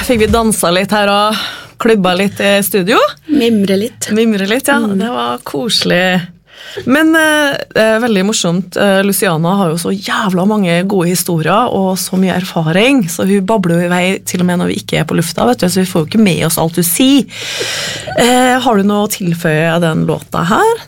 fikk vi danset litt her og klubba litt I studio. Mimre litt, ja. Det var koselig. Men veldig morsomt. Luciana har jo så jævla mange gode historier og så mye erfaring, så hun babler jo I vei til og med når vi ikke på lufta, vet du, så vi får jo ikke med oss alt du sier. Har du noe å tilføye av den låta her?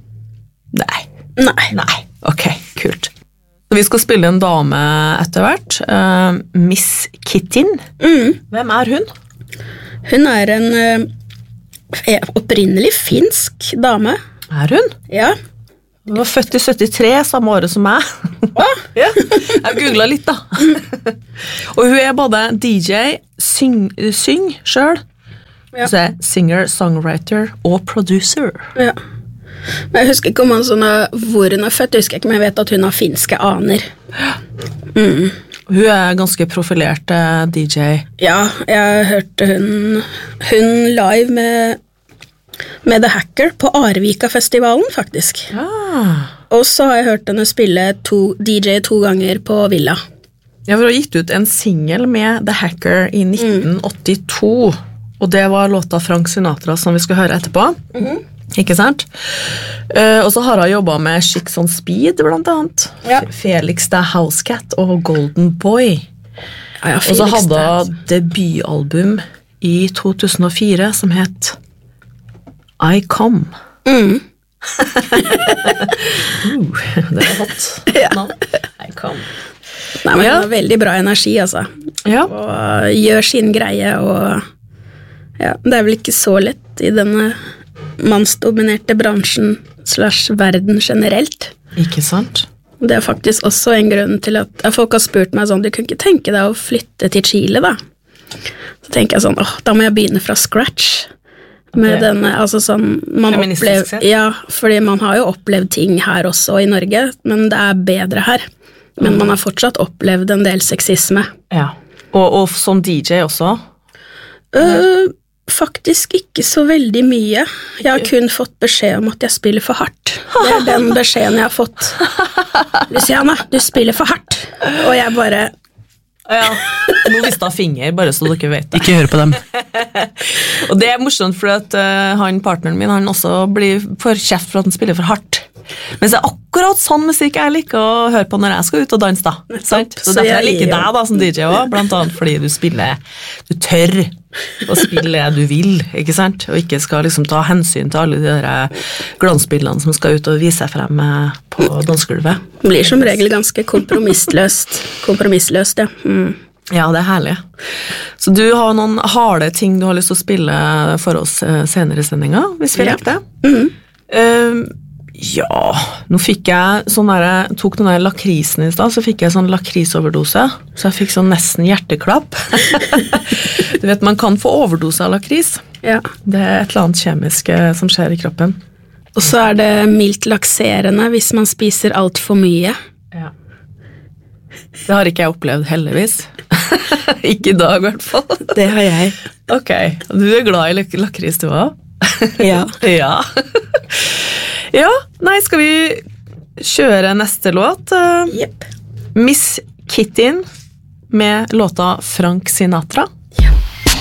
Nei. Ok, kult. Vi skal spille en dame etter hvert, Miss Kittin. Hvem hun? Hun en opprinnelig finsk dame. Hun? Ja. Hun var født I 73, samme året som meg. Ja. Jeg googlet litt da. Og hun både DJ, syng selv, singer, songwriter og producer. Ja. Men jeg husker ikke om hvor hun født, jeg husker ikke, men jeg vet at hun har finske aner. Hun ganske profilert DJ. Ja, jeg hørte hun live med The Hacker på Arvika-festivalen, faktisk. Og så har jeg hørt henne spille DJ 2 ganger på Villa. Ja, for hun har gitt ut en single med The Hacker I 1982, og det var låta Frank Sinatra som vi skal høre etterpå. Ikke sant? Og så har hun jobbet med Chicks on Speed, blant annet. Ja. Felix the Housecat og Golden Boy. Ja, og så hadde hun debutalbum I 2004 som het I Come. Det hot. No. I Come. Nei, men hun har veldig bra energi, altså. Ja. Og gjør sin greie, og det vel ikke så lett I denne mannsdominerte bransjen / verden generelt. Ikke sant? Det faktisk også en grunn til at folk har spurt meg sånn, du kunne ikke tenke deg å flytte til Chile da? Så tenker jeg sånn, da må jeg begynne fra scratch. Med denne, altså sånn, fordi man har jo opplevd ting her også I Norge, men det bedre her. Men man har fortsatt opplevd en del sexisme. Ja, og som DJ også? Faktisk ikke så veldig mye. Jeg har kun fått beskjed om at jeg spiller for hardt. Det den beskjeden jeg har fått. Luciana, du spiller for hardt. Og jeg bare... Ja, nå visste jeg finger, bare så dere vet det. Ikke hør på dem. Og det morsomt, for at partneren min, han også blir for kjeft for at han spiller for hardt. Men det akkurat sånn musikk jeg liker å høre på når jeg skal ut og danse da. Sant? Så derfor jeg liker deg da som DJ også, blant annet fordi du tør å spille det du vil, ikke sant? Og ikke skal liksom ta hensyn til alle de der glansbildene som skal ut og vise seg frem på dansegulvet. Det blir som regel ganske kompromissløst, ja. Ja, det herlig. Så du har noen harde ting du har lyst til å spille for oss senere I sendingen, hvis vi rekker det? Ja, nå fikk jeg tok den der lakrisen I sted, så fikk jeg sånn lakrisoverdose, så jeg fikk sånn nesten hjerteklapp. Du vet, man kan få overdose av lakris. Ja. Det et eller annet kjemisk som skjer I kroppen. Og så det mildt lakserende hvis man spiser alt for mye. Ja. Det har ikke jeg opplevd, heldigvis. Ikke I dag, I hvert fall. Det har jeg. Ok, du glad I lakris du også? Ja. Ja. Ja, nei, skal vi kjøre neste låt? Yep. Miss Kittin med låta Frank Sinatra.